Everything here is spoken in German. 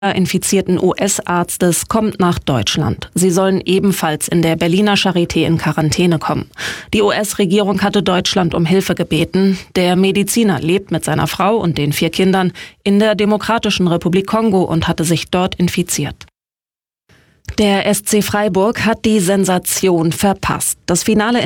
infizierten US-Arztes kommt nach Deutschland. Sie sollen ebenfalls in der Berliner Charité in Quarantäne kommen. Die US-Regierung hatte Deutschland um Hilfe gebeten. Der Mediziner lebt mit seiner Frau und den 4 Kindern in der Demokratischen Republik Kongo und hatte sich dort infiziert. Der SC Freiburg hat die Sensation verpasst. Das Finale